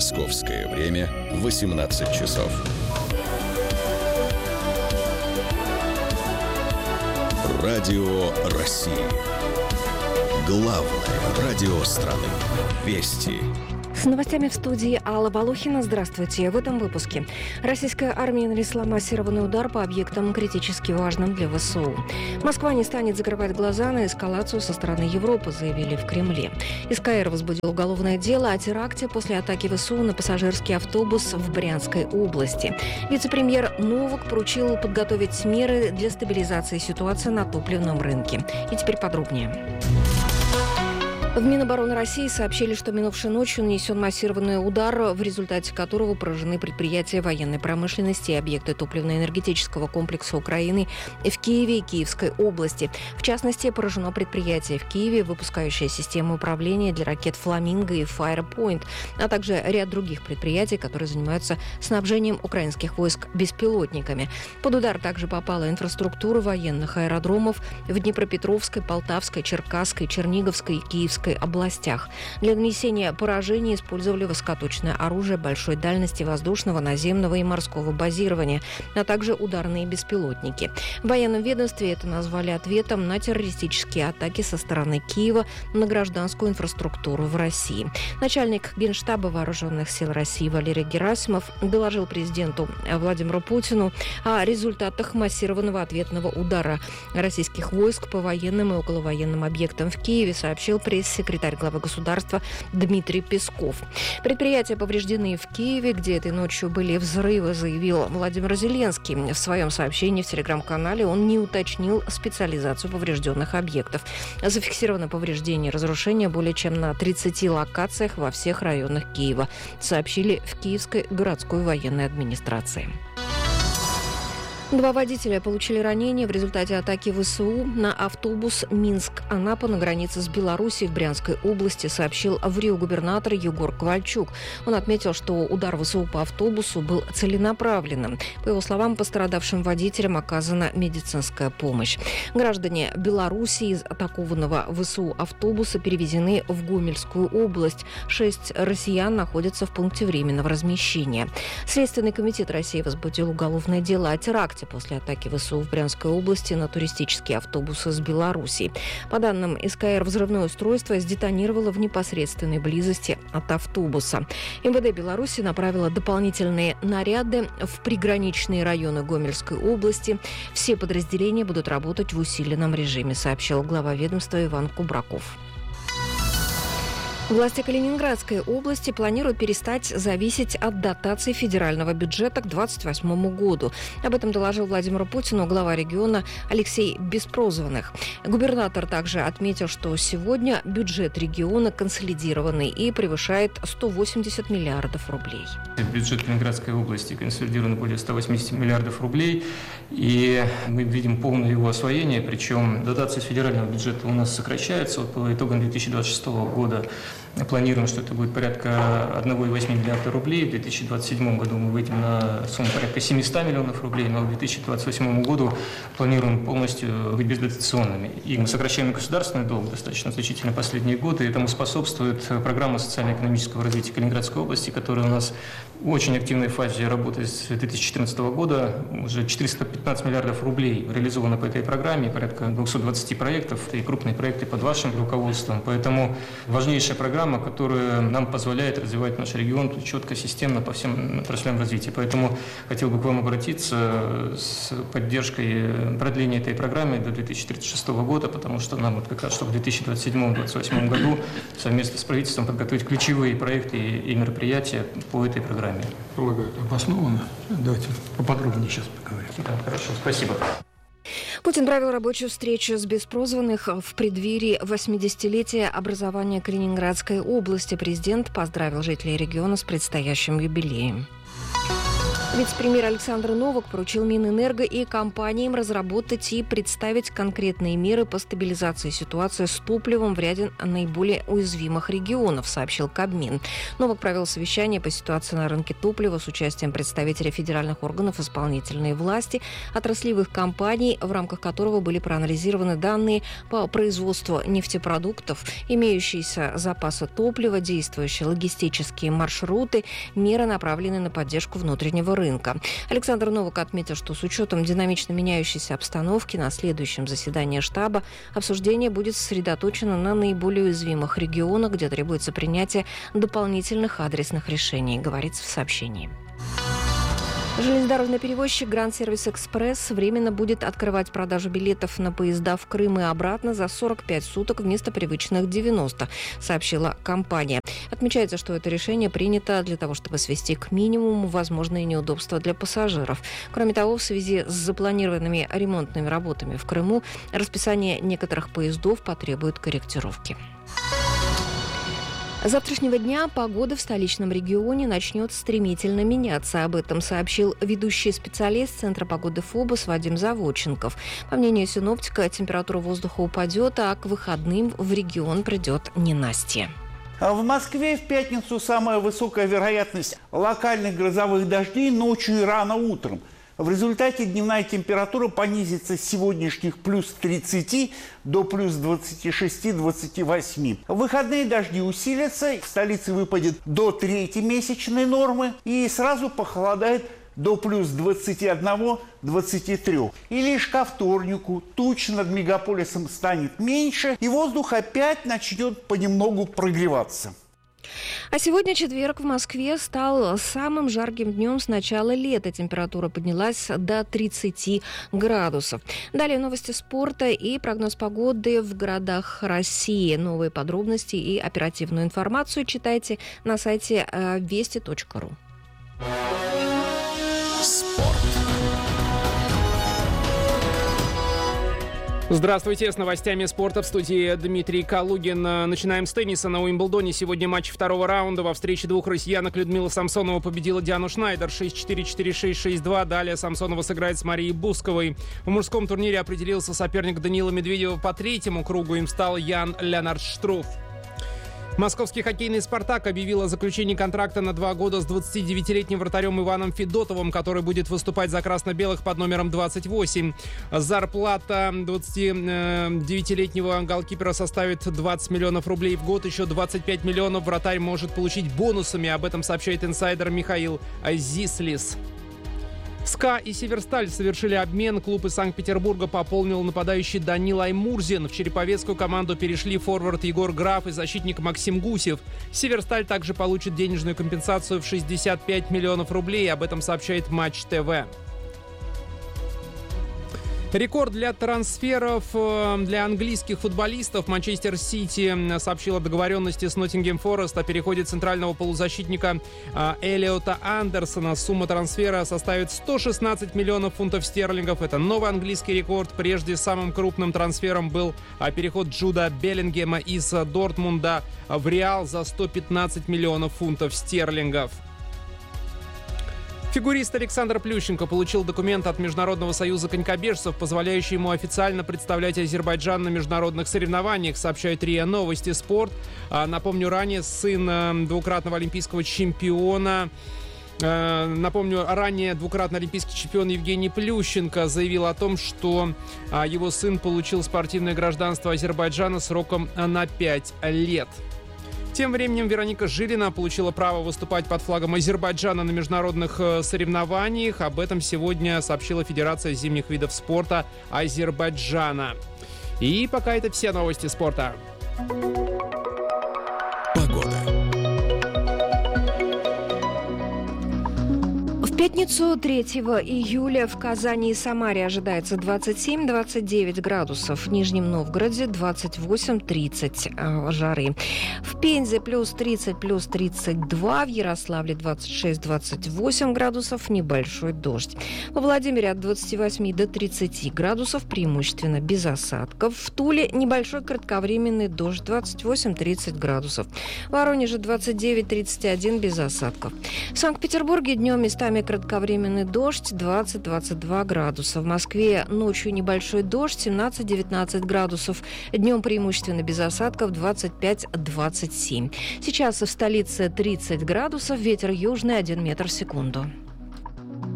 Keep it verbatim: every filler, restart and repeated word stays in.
Московское время восемнадцать часов. Радио России. Главное радио страны. Вести. С новостями в студии Алла Волохина. Здравствуйте. В этом выпуске. Российская армия нанесла массированный удар по объектам, критически важным для ВСУ. Москва не станет закрывать глаза на эскалацию со стороны Европы, заявили в Кремле. СКР возбудил уголовное дело о теракте после атаки ВСУ на пассажирский автобус в Брянской области. Вице-премьер Новак поручил подготовить меры для стабилизации ситуации на топливном рынке. И теперь подробнее. В Минобороны России сообщили, что минувшей ночью нанесен массированный удар, в результате которого поражены предприятия военной промышленности и объекты топливно-энергетического комплекса Украины в Киеве и Киевской области. В частности, поражено предприятие в Киеве, выпускающее систему управления для ракет «Фламинго» и «Файрпойнт», а также ряд других предприятий, которые занимаются снабжением украинских войск беспилотниками. Под удар также попала инфраструктура военных аэродромов в Днепропетровской, Полтавской, Черкасской, Черниговской и Киевской областях. Для нанесения поражений использовали высокоточное оружие большой дальности воздушного, наземного и морского базирования, а также ударные беспилотники. В военном ведомстве это назвали ответом на террористические атаки со стороны Киева на гражданскую инфраструктуру в России. Начальник Генштаба Вооруженных сил России Валерий Герасимов доложил президенту Владимиру Путину о результатах массированного ответного удара российских войск по военным и околовоенным объектам в Киеве, сообщил пресс секретарь главы государства Дмитрий Песков. Предприятия повреждены в Киеве, где этой ночью были взрывы, заявил Владимир Зеленский. В своем сообщении в телеграм-канале он не уточнил специализацию поврежденных объектов. Зафиксировано повреждение и разрушение более чем на тридцати локациях во всех районах Киева, сообщили в Киевской городской военной администрации. Два водителя получили ранения в результате атаки ВСУ на автобус Минск-Анапа на границе с Белоруссией в Брянской области, сообщил в Рио губернатор Егор Ковальчук. Он отметил, что удар ВСУ по автобусу был целенаправленным. По его словам, пострадавшим водителям оказана медицинская помощь. Граждане Белоруссии из атакованного ВСУ автобуса перевезены в Гомельскую область. Шесть россиян находятся в пункте временного размещения. Следственный комитет России возбудил уголовное дело о теракте после атаки ВСУ в Брянской области на туристические автобусы из Белоруссии. По данным СКР, взрывное устройство сдетонировало в непосредственной близости от автобуса. МВД Беларуси направило дополнительные наряды в приграничные районы Гомельской области. Все подразделения будут работать в усиленном режиме, сообщил глава ведомства Иван Кубраков. Власти Калининградской области планируют перестать зависеть от дотаций федерального бюджета к двадцать восьмому году. Об этом доложил Владимиру Путину глава региона Алексей Беспрозванных. Губернатор также отметил, что сегодня бюджет региона консолидированный и превышает сто восемьдесят миллиардов рублей. Бюджет Калининградской области консолидирован более ста восьмидесяти миллиардов рублей, и мы видим полное его освоение, причем дотации федерального бюджета у нас сокращаются. Вот по итогам две тысячи двадцать шестого года планируем, что это будет порядка одна целая восемь десятых миллиарда рублей. В две тысячи двадцать седьмом году мы выйдем на сумму порядка семьсот миллионов рублей, но к две тысячи двадцать восьмому году планируем полностью быть бездотационными. И мы сокращаем государственный долг достаточно значительно в последние годы. Этому способствует программа социально-экономического развития Калининградской области, которая у нас в очень активной фазе работы с две тысячи четырнадцатого года. Уже четыреста пятнадцать миллиардов рублей реализовано по этой программе, порядка двухсот двадцати проектов и крупные проекты под вашим руководством. Поэтому важнейшая программа, которая нам позволяет развивать наш регион четко, системно по всем отраслям развития. Поэтому хотел бы к вам обратиться с поддержкой продления этой программы до две тысячи тридцать шестого года, потому что нам вот как раз, чтобы в две тысячи двадцать седьмом — две тысячи двадцать восьмом году совместно с правительством подготовить ключевые проекты и мероприятия по этой программе. Полагаю, это обоснованно. Давайте поподробнее сейчас поговорим. Да, хорошо, спасибо. Путин провел рабочую встречу с Беспрозванных в преддверии восьмидесятилетия образования Калининградской области. Президент поздравил жителей региона с предстоящим юбилеем. Вице-премьер Александр Новак поручил Минэнерго и компаниям разработать и представить конкретные меры по стабилизации ситуации с топливом в ряде наиболее уязвимых регионов, сообщил Кабмин. Новак провел совещание по ситуации на рынке топлива с участием представителей федеральных органов исполнительной власти, отраслевых компаний, в рамках которого были проанализированы данные по производству нефтепродуктов, имеющиеся запасы топлива, действующие логистические маршруты, меры, направленные на поддержку внутреннего рынка. рынка. Александр Новак отметил, что с учетом динамично меняющейся обстановки на следующем заседании штаба обсуждение будет сосредоточено на наиболее уязвимых регионах, где требуется принятие дополнительных адресных решений, говорится в сообщении. Железнодорожный перевозчик Гранд Сервис Экспресс временно будет открывать продажу билетов на поезда в Крым и обратно за сорок пять суток вместо привычных девяноста, сообщила компания. Отмечается, что это решение принято для того, чтобы свести к минимуму возможные неудобства для пассажиров. Кроме того, в связи с запланированными ремонтными работами в Крыму расписание некоторых поездов потребует корректировки. С завтрашнего дня погода в столичном регионе начнет стремительно меняться. Об этом сообщил ведущий специалист Центра погоды ФОБОС Вадим Заводченков. По мнению синоптика, температура воздуха упадет, а к выходным в регион придет ненастье. В Москве в пятницу самая высокая вероятность локальных грозовых дождей ночью и рано утром. В результате дневная температура понизится с сегодняшних плюс тридцати до плюс двадцати шести — двадцати восьми. В выходные дожди усилятся, в столице выпадет до третьей месячной нормы и сразу похолодает до плюс двадцати одного — двадцати трёх. И лишь ко вторнику туч над мегаполисом станет меньше, и воздух опять начнет понемногу прогреваться. А сегодня четверг в Москве стал самым жарким днем с начала лета. Температура поднялась до тридцати градусов. Далее новости спорта и прогноз погоды в городах России. Новые подробности и оперативную информацию читайте на сайте вести точка ру. Спорт. Здравствуйте, с новостями спорта в студии Дмитрий Калугин. Начинаем с тенниса. На Уимблдоне сегодня матч второго раунда. Во встрече двух россиянок Людмила Самсонова победила Диану Шнайдер шесть четыре — четыре шесть — шесть два. Далее Самсонова сыграет с Марией Бусковой. В мужском турнире определился соперник Даниила Медведева по третьему кругу. Им стал Ян Леонард Штруф. Московский хоккейный «Спартак» объявил о заключении контракта на два года с двадцатидевятилетним вратарем Иваном Федотовым, который будет выступать за красно-белых под номером двадцать восемь. Зарплата двадцатидевятилетнего голкипера составит двадцать миллионов рублей в год. Еще двадцать пять миллионов вратарь может получить бонусами. Об этом сообщает инсайдер Михаил Зислис. СКА и Северсталь совершили обмен. Клуб из Санкт-Петербурга пополнил нападающий Данил Аймурзин. В череповецкую команду перешли форвард Егор Граф и защитник Максим Гусев. Северсталь также получит денежную компенсацию в шестьдесят пять миллионов рублей. Об этом сообщает Матч ТВ. Рекорд для трансферов для английских футболистов. Манчестер Сити сообщил о договоренности с Ноттингем Форест о переходе центрального полузащитника Элиота Андерсона. Сумма трансфера составит сто шестнадцать миллионов фунтов стерлингов. Это новый английский рекорд. Прежде самым крупным трансфером был переход Джуда Беллингема из Дортмунда в Реал за сто пятнадцать миллионов фунтов стерлингов. Фигурист Александр Плющенко получил документ от Международного союза конькобежцев, позволяющий ему официально представлять Азербайджан на международных соревнованиях, сообщает РИА Новости Спорт. Напомню, ранее сын двукратного олимпийского чемпиона Напомню, ранее двукратный олимпийский чемпион Евгений Плющенко заявил о том, что его сын получил спортивное гражданство Азербайджана сроком на пять лет. Тем временем Вероника Жилина получила право выступать под флагом Азербайджана на международных соревнованиях. Об этом сегодня сообщила Федерация зимних видов спорта Азербайджана. И пока это все новости спорта. Погода. В пятницу третьего июля в Казани и Самаре ожидается двадцать семь - двадцать девять градусов. В Нижнем Новгороде двадцать восемь - тридцать э, жары. В Пензе плюс тридцать, плюс тридцать два. В Ярославле двадцать шесть - двадцать восемь градусов. Небольшой дождь. Во Владимире от двадцати восьми до тридцати градусов. Преимущественно без осадков. В Туле небольшой кратковременный дождь. двадцать восемь - тридцать градусов. В Воронеже двадцать девять - тридцать один без осадков. В Санкт-Петербурге днем местами кратковременный дождь двадцать - двадцать два градуса. В Москве ночью небольшой дождь семнадцать - девятнадцать градусов. Днем преимущественно без осадков двадцать пять - двадцать семь. Сейчас в столице тридцать градусов, ветер южный один метр в секунду.